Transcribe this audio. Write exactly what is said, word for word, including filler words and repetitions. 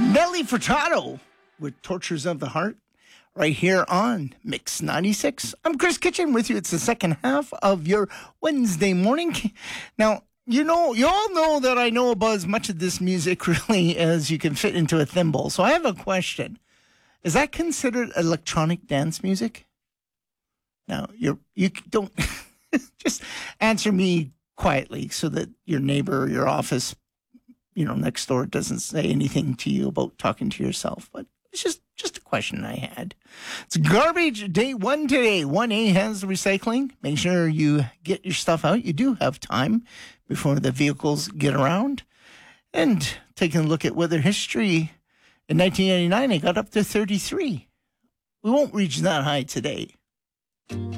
Nelly Furtado with Tortures of the Heart right here on Mix ninety-six. I'm Chris Kitchen with you. It's the second half of your Wednesday morning. Now, you know, you all know that I know about as much of this music really as you can fit into a thimble. So I have a question. Is that considered electronic dance music? Now, you're, you don't just answer me quietly so that your neighbor or your office, you know, next door doesn't say anything to you about talking to yourself. But it's just, just a question I had. It's garbage day one today. one A has recycling. Make sure you get your stuff out. You do have time before the vehicles get around. And taking a look at weather history, in nineteen ninety-nine, it got up to thirty-three. We won't reach that high today.